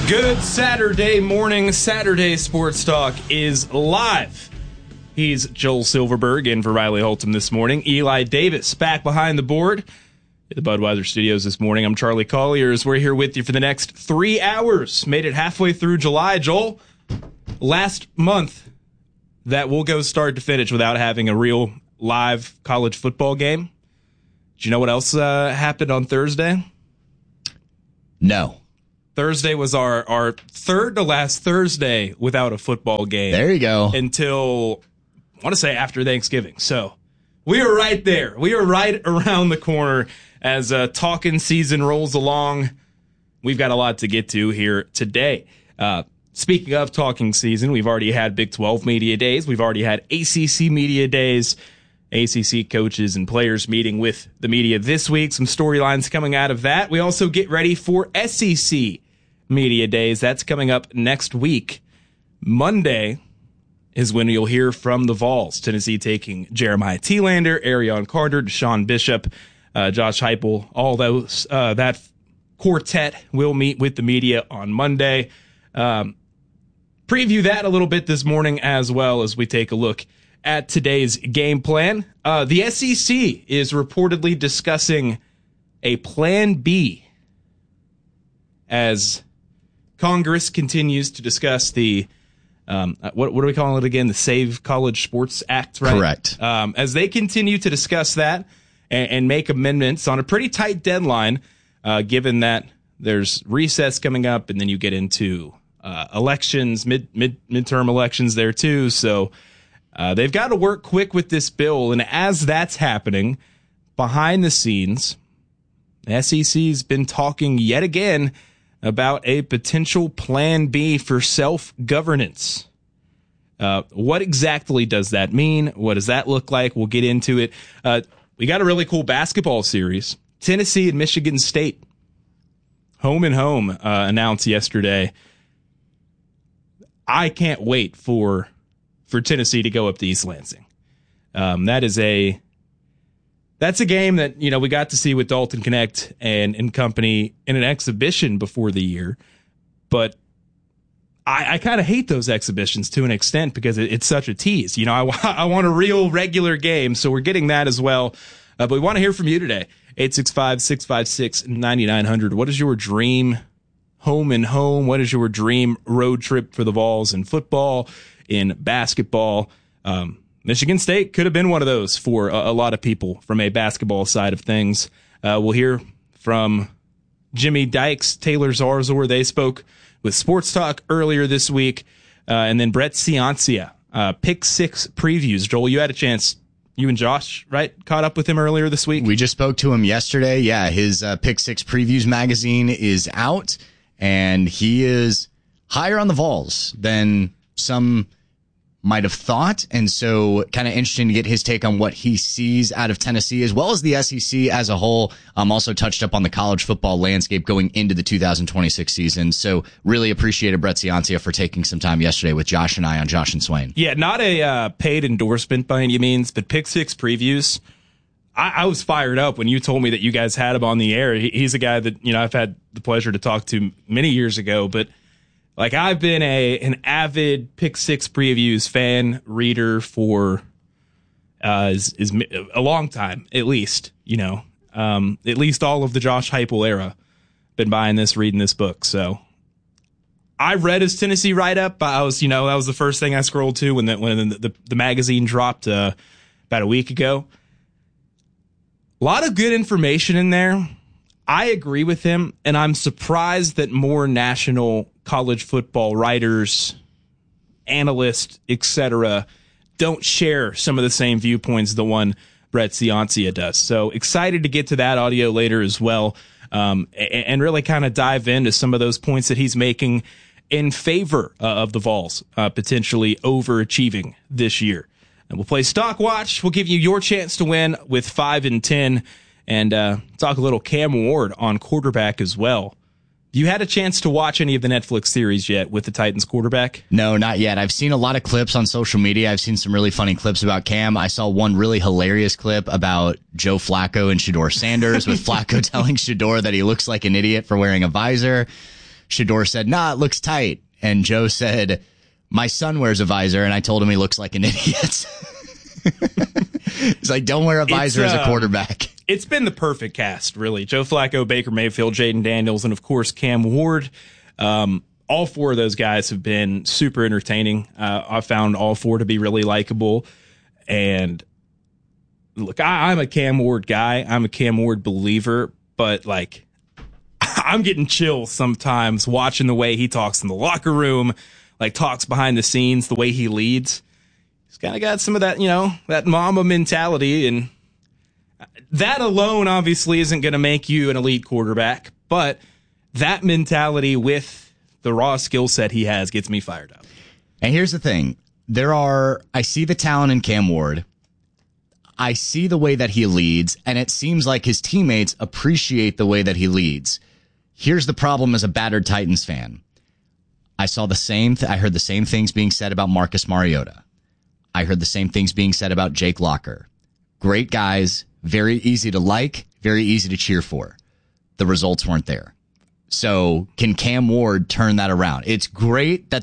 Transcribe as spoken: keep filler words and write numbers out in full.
Good Saturday morning. Saturday Sports Talk is live. He's Joel Silverberg in for Riley Holtum this morning. Eli Davis back behind the board at the Budweiser Studios this morning. I'm Charlie Colliers. We're here with you for the next three hours. Made it halfway through July. Joel, last month that we'll go start to finish without having a real live college football game. Do you know what else uh, happened on Thursday? No. Thursday was our, our third to last Thursday without a football game. There you go. Until, I want to say, after Thanksgiving. So we are right there. We are right around the corner as uh, talking season rolls along. We've got a lot to get to here today. Uh, speaking of talking season, we've already had Big twelve Media Days. We've already had A C C Media Days. A C C coaches and players meeting with the media this week. Some storylines coming out of that. We also get ready for S E C Media Days. That's coming up next week. Monday is when you'll hear from the Vols. Tennessee taking Jeremiah Thielander, Arion Carter, Deshaun Bishop, uh, Josh Heupel. All those uh, that quartet will meet with the media on Monday. Um, preview that a little bit this morning as well as we take a look at today's game plan. Uh, the S E C is reportedly discussing a Plan B as Congress continues to discuss the, um, what, what are we calling it again? The Save College Sports Act, right? Correct. Um, as they continue to discuss that and, and make amendments on a pretty tight deadline, uh, given that there's recess coming up and then you get into uh, elections, mid, mid midterm elections there too. So uh, they've got to work quick with this bill. And as that's happening behind the scenes, the S E C's been talking yet again about a potential Plan B for self-governance. Uh, what exactly does that mean? What does that look like? We'll get into it. Uh, we got a really cool basketball series. Tennessee and Michigan State, home and home, uh, announced yesterday. I can't wait for for Tennessee to go up to East Lansing. Um, that is a That's a game that, you know, we got to see with Dalton Connect and, and company in an exhibition before the year. But I, I kind of hate those exhibitions to an extent because it, it's such a tease. You know, I, I want a real regular game, so we're getting that as well. Uh, but we want to hear from you today. eight six five, six five six, nine nine zero zero. What is your dream home and home? What is your dream road trip for the Vols in football, in basketball? Um Michigan State could have been one of those for a, a lot of people from a basketball side of things. Uh, we'll hear from Jimmy Dykes, Taylor Zarzor. They spoke with Sports Talk earlier this week. Uh, and then Brett Ciancia, uh, Pick Six previews. Joel, you had a chance. You and Josh, right? Caught up with him earlier this week? We just spoke to him yesterday. Yeah, his uh, Pick Six Previews magazine is out, and he is higher on the Vols than some might have thought, and so kind of interesting to get his take on what he sees out of Tennessee as well as the S E C as a whole. Um, also touched up on the college football landscape going into the two thousand twenty-six season. So really appreciated Brett Ciancia for taking some time yesterday with Josh and I on Josh and Swain. Yeah, not a uh, paid endorsement by any means, but Pick Six Previews. I, I was fired up when you told me that you guys had him on the air. He, he's a guy that, you know, I've had the pleasure to talk to many years ago, but like, I've been a an avid Pick Six Previews fan, reader for uh, is, is a long time, at least, you know, um, at least all of the Josh Heupel era. Been buying this, reading this book. So I read his Tennessee write-up. I was, you know, that was the first thing I scrolled to when the, when the, the, the magazine dropped uh, about a week ago. A lot of good information in there. I agree with him, and I'm surprised that more national college football writers, analysts, et cetera, don't share some of the same viewpoints the one Brett Ciancia does. So excited to get to that audio later as well, um, and really kind of dive into some of those points that he's making in favor uh, of the Vols uh, potentially overachieving this year. And we'll play Stock Watch. We'll give you your chance to win with five and ten, and uh, talk a little Cam Ward on quarterback as well. You had a chance to watch any of the Netflix series yet with the Titans quarterback? No, not yet. I've seen a lot of clips on social media. I've seen some really funny clips about Cam. I saw one really hilarious clip about Joe Flacco and Shedeur Sanders with Flacco telling Shedeur that he looks like an idiot for wearing a visor. Shador said, nah, it looks tight. And Joe said, my son wears a visor, and I told him he looks like an idiot. He's like, don't wear a visor It's, as a um, quarterback. It's been the perfect cast, really. Joe Flacco, Baker Mayfield, Jaden Daniels, and of course Cam Ward. Um, all four of those guys have been super entertaining. Uh, I found all four to be really likable. And look, I, I'm a Cam Ward guy. I'm a Cam Ward believer, but like, I'm getting chills sometimes watching the way he talks in the locker room, like talks behind the scenes, the way he leads. He's kind of got some of that, you know, that mama mentality, and that alone obviously isn't going to make you an elite quarterback, but that mentality with the raw skill set he has gets me fired up. And here's the thing. There are, I see the talent in Cam Ward. I see the way that he leads, and it seems like his teammates appreciate the way that he leads. Here's the problem as a battered Titans fan. I saw the same, th- I heard the same things being said about Marcus Mariota. I heard the same things being said about Jake Locker. Great guys, very easy to like, very easy to cheer for. The results weren't there. So can Cam Ward turn that around? It's great that